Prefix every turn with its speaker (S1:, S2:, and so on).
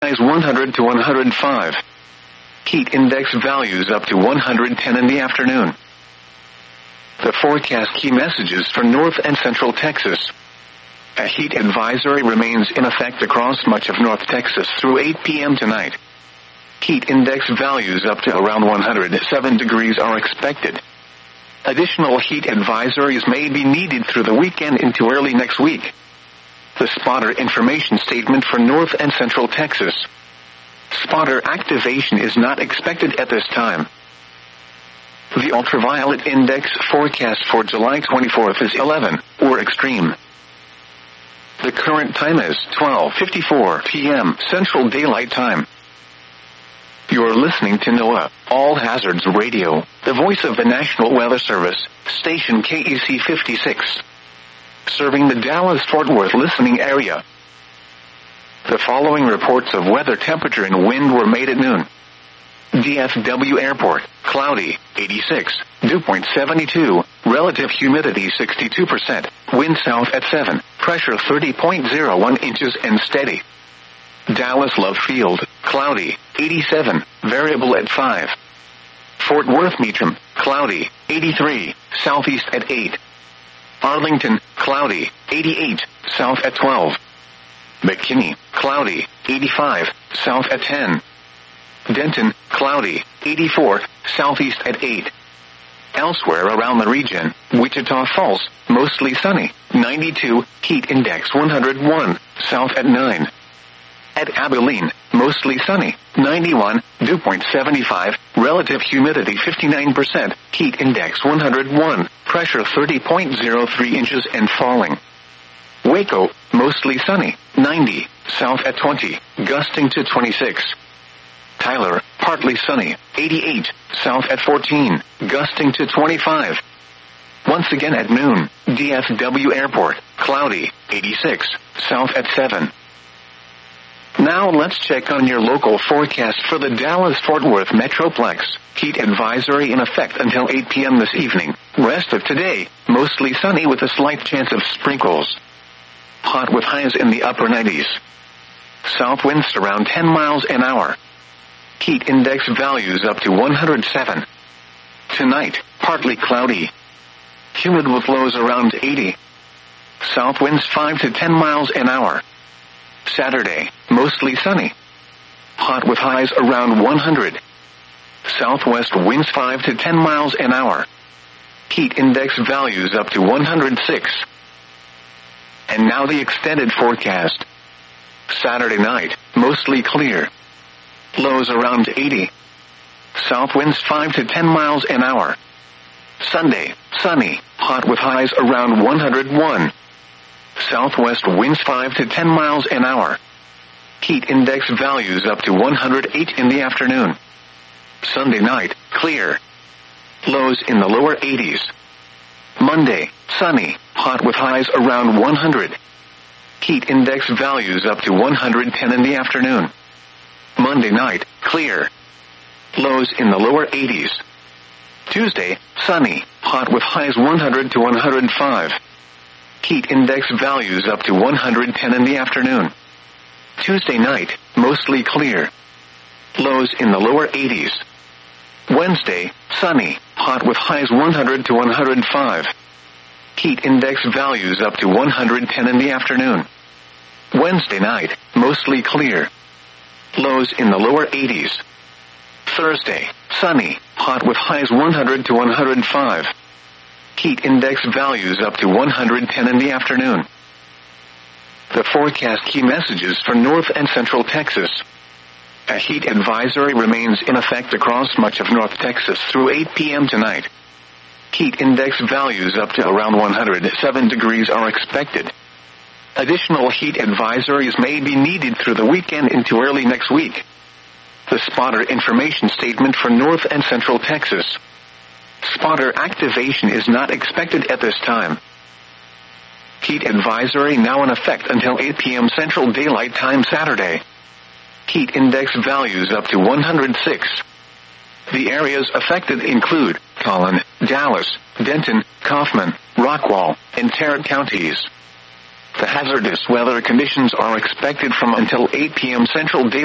S1: highs 100 to 105. Heat index values up to 110 in the afternoon. The forecast key messages for North and Central Texas. A heat advisory remains in effect across much of North Texas through 8 p.m. tonight. Heat index values up to around 107 degrees are expected. Additional heat advisories may be needed through the weekend into early next week. The spotter information statement for North and Central Texas. Spotter activation is not expected at this time. The ultraviolet index forecast for July 24th is 11, or extreme. The current time is 12:54 p.m. Central Daylight Time. You're listening to NOAA All Hazards Radio, the voice of the National Weather Service, station KEC 56. Serving the Dallas-Fort Worth listening area. The following reports of weather, temperature, and wind were made at noon. DFW Airport, cloudy, 86, dew point 72, relative humidity 62%, wind south at 7, pressure 30.01 inches and steady. Dallas Love Field, cloudy, 87, variable at 5. Fort Worth Meacham, cloudy, 83, southeast at 8. Arlington, cloudy, 88, south at 12. McKinney, cloudy, 85, south at 10. Denton, cloudy, 84, southeast at 8. Elsewhere around the region, Wichita Falls, mostly sunny, 92, heat index 101, south at 9. At Abilene, mostly sunny, 91, dew point 75, relative humidity 59%, heat index 101, pressure 30.03 inches and falling. Waco, mostly sunny, 90, south at 20, gusting to 26. Tyler, partly sunny, 88, south at 14, gusting to 25. Once again at noon, DFW Airport, cloudy, 86, south at 7. Now let's check on your local forecast for the Dallas-Fort Worth Metroplex. Heat advisory in effect until 8 p.m. this evening. Rest of today, mostly sunny with a slight chance of sprinkles. Hot with highs in the upper 90s. South winds around 10 miles an hour. Heat index values up to 107. Tonight, partly cloudy. Humid with lows around 80. South winds 5 to 10 miles an hour. Saturday, mostly sunny. Hot with highs around 100. Southwest winds 5 to 10 miles an hour. Heat index values up to 106. And now the extended forecast. Saturday night, mostly clear. Lows around 80. South winds 5 to 10 miles an hour. Sunday, sunny, hot with highs around 101. Southwest winds 5 to 10 miles an hour. Heat index values up to 108 in the afternoon. Sunday night, clear. Lows in the lower 80s. Monday, sunny, hot with highs around 100. Heat index values up to 110 in the afternoon. Monday night, clear. Lows in the lower 80s. Tuesday, sunny, hot with highs 100 to 105. Heat index values up to 110 in the afternoon. Tuesday night, mostly clear. Lows in the lower 80s. Wednesday, sunny, hot with highs 100 to 105. Heat index values up to 110 in the afternoon. Wednesday night, mostly clear. Lows in the lower 80s. Thursday, sunny, hot with highs 100 to 105. Heat index values up to 110 in the afternoon. The forecast key messages for North and Central Texas. A heat advisory remains in effect across much of North Texas through 8 p.m. tonight. Heat index values up to around 107 degrees are expected. Additional heat advisories may be needed through the weekend into early next week. The spotter information statement for North and Central Texas. Spotter activation is not expected at this time. Heat advisory now in effect until 8 p.m. Central Daylight Time Saturday. Heat index values up to 106. The areas affected include Collin, Dallas, Denton, Kaufman, Rockwall, and Tarrant counties. The hazardous weather conditions are expected from until 8 p.m. Central Daylight